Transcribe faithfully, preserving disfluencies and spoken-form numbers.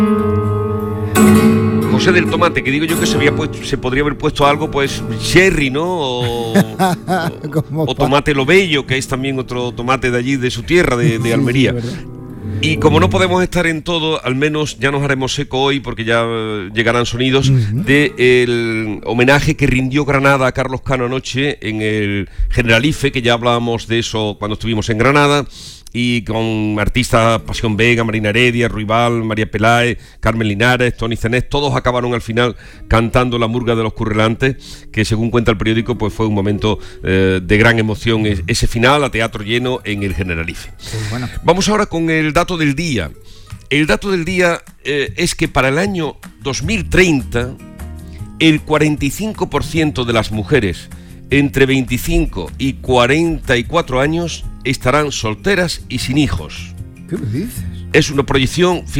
José del Tomate, que digo yo que se había puesto, se podría haber puesto algo, pues cherry, ¿no? O, o, o tomate lo bello, que es también otro tomate de allí, de su tierra, de, de Almería. Sí, sí, y como no podemos estar en todo, al menos ya nos haremos eco hoy, porque ya llegarán sonidos, uh-huh. del homenaje que rindió Granada a Carlos Cano anoche en el Generalife, que ya hablábamos de eso cuando estuvimos en Granada, y con artistas Pasión Vega, Marina Heredia, Ruibal, María Peláez, Carmen Linares, Tony Cenés, todos acabaron al final cantando La Murga de los Currelantes, que según cuenta el periódico pues fue un momento eh, de gran emoción ese final, a teatro lleno en el Generalife. Sí, bueno. Vamos ahora con el dato del día. El dato del día eh, es que para el año dos mil treinta el cuarenta y cinco por ciento de las mujeres entre veinticinco y cuarenta y cuatro años estarán solteras y sin hijos. ¿Qué me dices? Es una proyección